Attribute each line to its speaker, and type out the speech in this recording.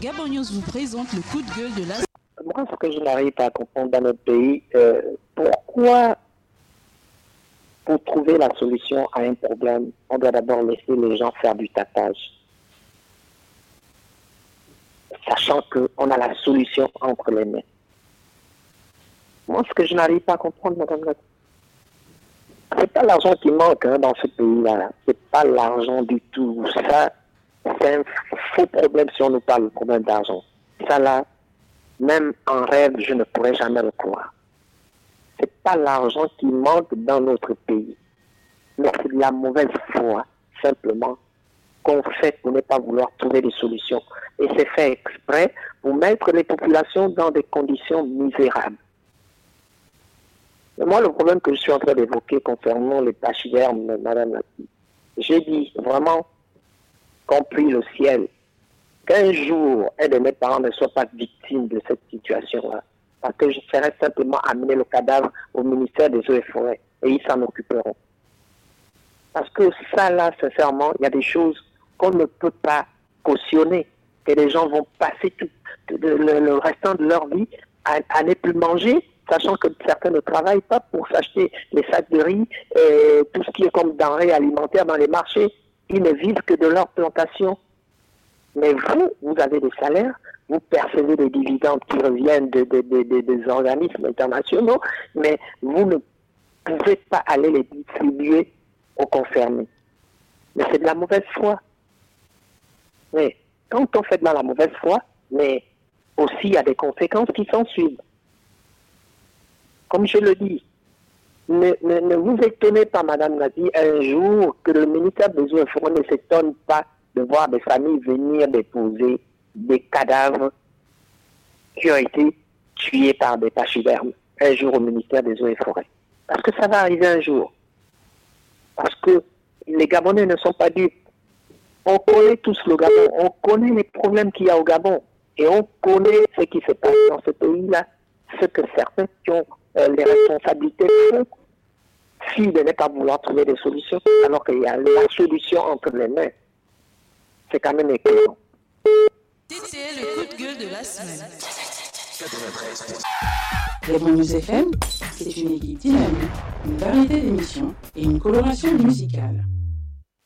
Speaker 1: Gabon News vous présente le coup de gueule de la...
Speaker 2: Moi, ce que je n'arrive pas à comprendre dans notre pays, pourquoi, pour trouver la solution à un problème, on doit d'abord laisser les gens faire du tapage, sachant qu'on a la solution entre les mains. Moi, ce que je n'arrive pas à comprendre, madame, c'est pas l'argent qui manque dans ce pays-là. C'est pas l'argent du tout. Ça, c'est un faux problème si on nous parle de problème d'argent. Ça là, même en rêve, je ne pourrais jamais le croire. C'est pas l'argent qui manque dans notre pays. Mais c'est de la mauvaise foi, simplement, qu'on fait pour ne pas vouloir trouver des solutions. Et c'est fait exprès pour mettre les populations dans des conditions misérables. Mais moi, le problème que je suis en train d'évoquer concernant les pachydermes, madame, j'ai dit vraiment, compris le ciel, qu'un jour, un de mes parents ne soit pas victime de cette situation-là. Parce que je ferais simplement amener le cadavre au ministère des Eaux et Forêts et ils s'en occuperont. Parce que ça, là, sincèrement, il y a des choses qu'on ne peut pas cautionner, que les gens vont passer tout le restant de leur vie à ne plus manger, sachant que certains ne travaillent pas pour s'acheter les sacs de riz, et tout ce qui est comme denrées alimentaires dans les marchés. Ils ne vivent que de leur plantation. Mais vous avez des salaires, vous percevez des dividendes qui reviennent des organismes internationaux, mais vous ne pouvez pas aller les distribuer aux concernés. Mais c'est de la mauvaise foi. Mais quand on fait de la mauvaise foi, mais aussi il y a des conséquences qui s'en suivent. Comme je le dis, ne vous étonnez pas, madame Nazi, un jour que le ministère des Eaux et Forêts ne s'étonne pas de voir des familles venir déposer des cadavres qui ont été tués par des pachydermes un jour au ministère des Eaux et Forêts. Parce que ça va arriver un jour. Parce que les Gabonais ne sont pas dupes. On connaît tous le Gabon, on connaît les problèmes qu'il y a au Gabon et on connaît ce qui se passe dans ce pays-là, ce que certains qui ont les responsabilités font, si de ne pas vouloir trouver des solutions, alors qu'il y a la solution entre les mains. C'est quand même éclairant.
Speaker 1: C'était le coup de gueule de la semaine.
Speaker 3: 93.
Speaker 1: Gabon News FM, c'est une équipe dynamique, une variété d'émissions et une coloration musicale.